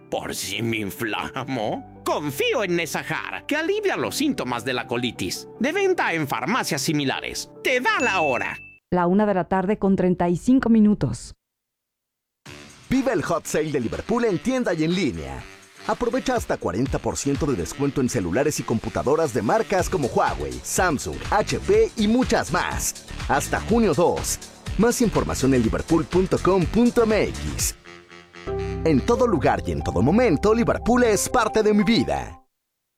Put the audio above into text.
¿Por si me inflamo? Confío en Nesajar, que alivia los síntomas de la colitis. De venta en farmacias similares. Te da la hora. 1:35 p.m. Vive el Hot Sale de Liverpool en tienda y en línea. Aprovecha hasta 40% de descuento en celulares y computadoras de marcas como Huawei, Samsung, HP y muchas más. Hasta junio 2. Más información en liverpool.com.mx. En todo lugar y en todo momento, Liverpool es parte de mi vida.